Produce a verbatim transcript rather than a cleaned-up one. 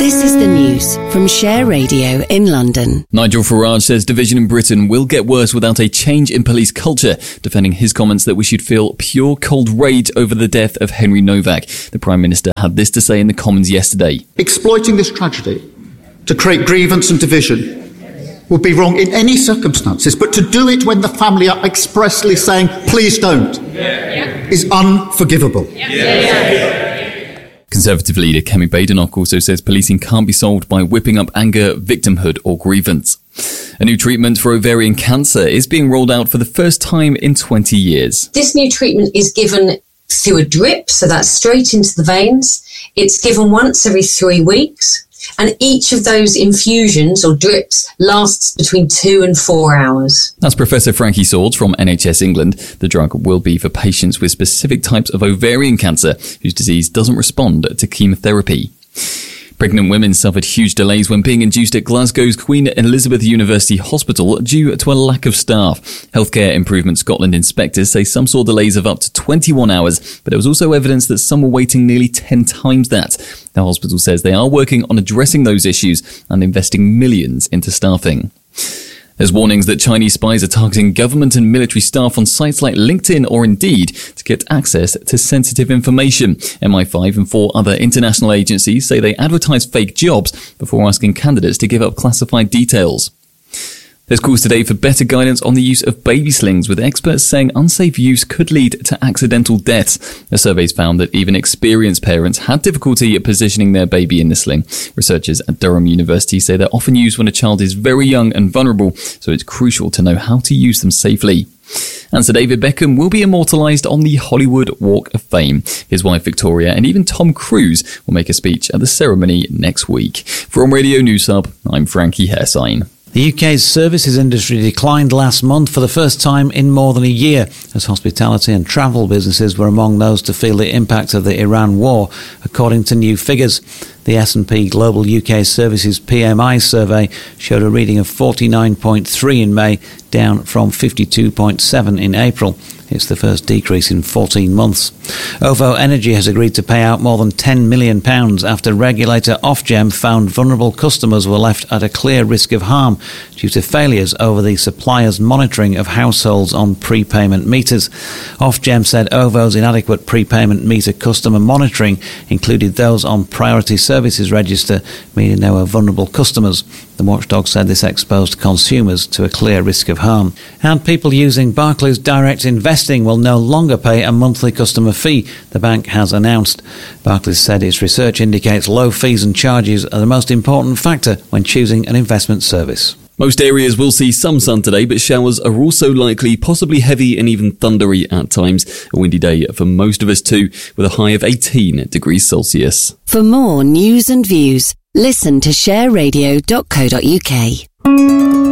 This is the news from Share Radio in London. Nigel Farage says division in Britain will get worse without a change in police culture, defending his comments that we should feel pure cold rage over the death of Henry Novak. The Prime Minister had this to say in the Commons yesterday. Exploiting this tragedy to create grievance and division would be wrong in any circumstances, but to do it when the family are expressly saying, please don't, yeah. is unforgivable. Yeah. Yeah. Conservative leader Kemi Badenoch also says policing can't be solved by whipping up anger, victimhood or grievance. A new treatment for ovarian cancer is being rolled out for the first time in twenty years. This new treatment is given through a drip, so that's straight into the veins. It's given once every three weeks. And each of those infusions or drips lasts between two and four hours. That's Professor Frankie Swords from N H S England. The drug will be for patients with specific types of ovarian cancer whose disease doesn't respond to chemotherapy. Pregnant women suffered huge delays when being induced at Glasgow's Queen Elizabeth University Hospital due to a lack of staff. Healthcare Improvement Scotland inspectors say some saw delays of up to twenty-one hours, but there was also evidence that some were waiting nearly ten times that. The hospital says they are working on addressing those issues and investing millions into staffing. There's warnings that Chinese spies are targeting government and military staff on sites like LinkedIn or Indeed to get access to sensitive information. M I five and four other international agencies say they advertise fake jobs before asking candidates to give up classified details. There's calls today for better guidance on the use of baby slings, with experts saying unsafe use could lead to accidental deaths. The surveys found that even experienced parents had difficulty at positioning their baby in the sling. Researchers at Durham University say they're often used when a child is very young and vulnerable, so it's crucial to know how to use them safely. And Sir David Beckham will be immortalised on the Hollywood Walk of Fame. His wife Victoria and even Tom Cruise will make a speech at the ceremony next week. From Radio News Hub, I'm Frankie Hairsign. The U K's services industry declined last month for the first time in more than a year, as hospitality and travel businesses were among those to feel the impact of the Iran war, according to new figures. The S and P Global U K Services P M I survey showed a reading of forty-nine point three in May, down from fifty-two point seven in April. It's the first decrease in fourteen months. OVO Energy has agreed to pay out more than ten million pounds after regulator Ofgem found vulnerable customers were left at a clear risk of harm due to failures over the supplier's monitoring of households on prepayment meters. Ofgem said OVO's inadequate prepayment meter customer monitoring included those on priority services register, meaning they were vulnerable customers. The watchdog said this exposed consumers to a clear risk of harm. And people using Barclays Direct Investing will no longer pay a monthly customer fee, the bank has announced. Barclays said its research indicates low fees and charges are the most important factor when choosing an investment service. Most areas will see some sun today, but showers are also likely, possibly heavy and even thundery at times. A windy day for most of us too, with a high of eighteen degrees Celsius. For more news and views, listen to share radio dot co dot uk.